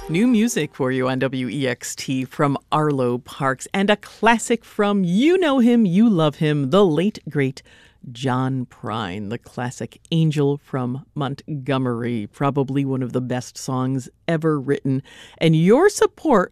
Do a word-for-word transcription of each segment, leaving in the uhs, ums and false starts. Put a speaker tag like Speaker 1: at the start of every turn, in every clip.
Speaker 1: New music for you on W E X T from Arlo Parks, and a classic from You Know Him, You Love Him, the late, great John Prine, the classic Angel from Montgomery, probably one of the best songs ever written. And your support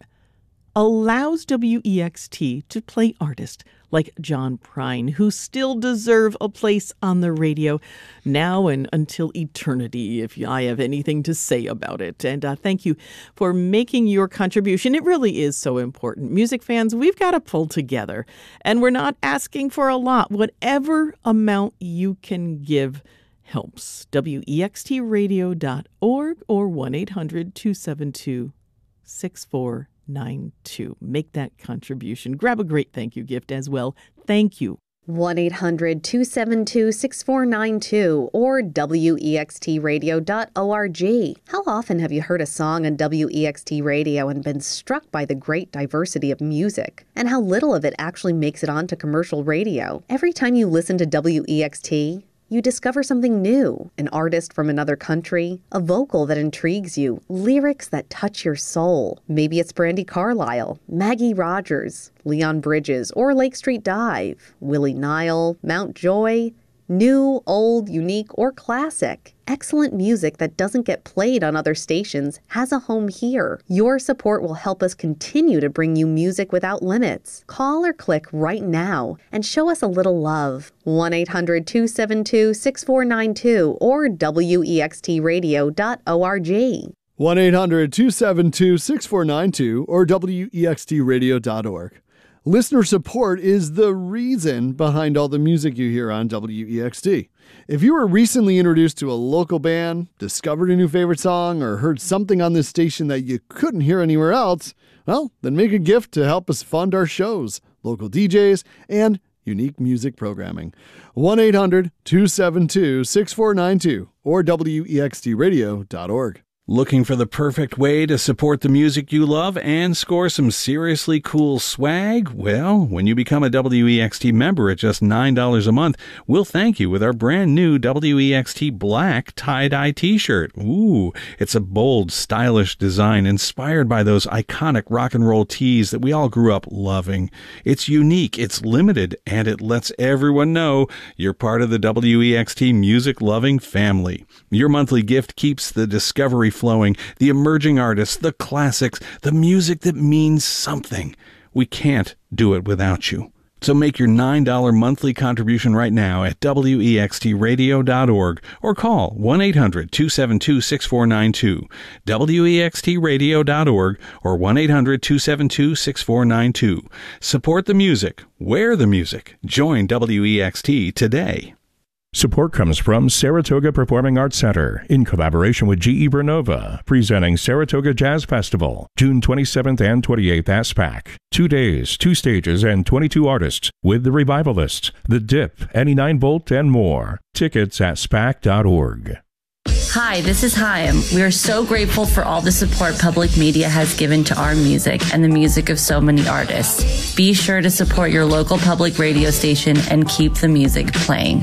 Speaker 1: allows W E X T to play artists like John Prine, who still deserve a place on the radio now and until eternity, if I have anything to say about it. And uh, thank you for making your contribution. It really is so important. Music fans, we've got to pull together, and we're not asking for a lot. Whatever amount you can give helps. W E X T radio dot org or one eight hundred two seven two six four nine two. Make that contribution. Grab a great thank you gift as well. Thank you.
Speaker 2: one eight hundred two seven two six four nine two or W E X T radio dot org. How often have you heard a song on W E X T radio and been struck by the great diversity of music and how little of it actually makes it onto commercial radio? Every time you listen to W E X T, you discover something new, an artist from another country, a vocal that intrigues you, lyrics that touch your soul. Maybe it's Brandi Carlile, Maggie Rogers, Leon Bridges, or Lake Street Dive, Willie Nile, Mount Joy. New, old, unique, or classic. Excellent music that doesn't get played on other stations has a home here. Your support will help us continue to bring you music without limits. Call or click right now and show us a little love. one eight hundred two seven two six four nine two or W E X T radio dot org.
Speaker 3: one eight hundred two seven two six four nine two or W E X T radio dot org. Listener support is the reason behind all the music you hear on W E X T. If you were recently introduced to a local band, discovered a new favorite song, or heard something on this station that you couldn't hear anywhere else, well, then make a gift to help us fund our shows, local D Js, and unique music programming. one eight hundred two seven two six four nine two or W E X T radio dot org.
Speaker 4: Looking for the perfect way to support the music you love and score some seriously cool swag? Well, when you become a W E X T member at just nine dollars a month, we'll thank you with our brand new W E X T Black tie-dye t-shirt. Ooh, it's a bold, stylish design inspired by those iconic rock and roll tees that we all grew up loving. It's unique, it's limited, and it lets everyone know you're part of the W E X T music-loving family. Your monthly gift keeps the discovery flowing, the emerging artists, the classics, the music that means something. We can't do it without you. So make your nine dollars monthly contribution right now at W E X T radio dot org or call one eight hundred two seven two six four nine two, W E X T radio dot org or one eight hundred two seven two six four nine two. Support the music. Wear the music. Join W E X T today.
Speaker 5: Support comes from Saratoga Performing Arts Center in collaboration with G E Bernova, presenting Saratoga Jazz Festival, June twenty-seventh and twenty-eighth at SPAC. Two days, two stages, and twenty-two artists with the Revivalists, The Dip, Any nine volt, and more. Tickets at spac dot org.
Speaker 6: Hi, this is Chaim. We are so grateful for all the support public media has given to our music and the music of so many artists. Be sure to support your local public radio station and keep the music playing.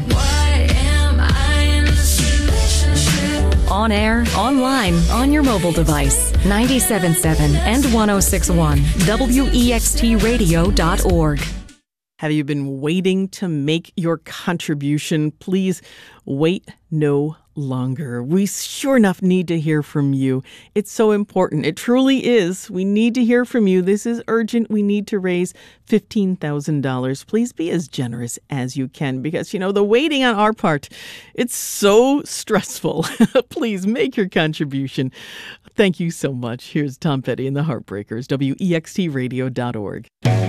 Speaker 7: On air, online, on your mobile device. ninety-seven point seven and one oh six point one. W E X T radio dot org.
Speaker 1: Have you been waiting to make your contribution? Please wait no longer. We sure enough need to hear from you. It's so important. It truly is. We need to hear from you. This is urgent. We need to raise fifteen thousand dollars. Please be as generous as you can because, you know, the waiting on our part, it's so stressful. Please make your contribution. Thank you so much. Here's Tom Petty and the Heartbreakers, W E X T radio dot org.